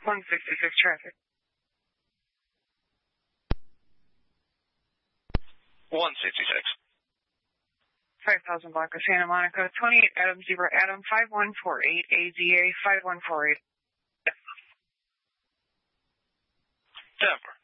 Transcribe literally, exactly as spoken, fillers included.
one sixty-six traffic. one sixty-six. five thousand block of Santa Monica, twenty-eight Adam Zebra Adam, five one four eight A Z A, five one four eight. Denver.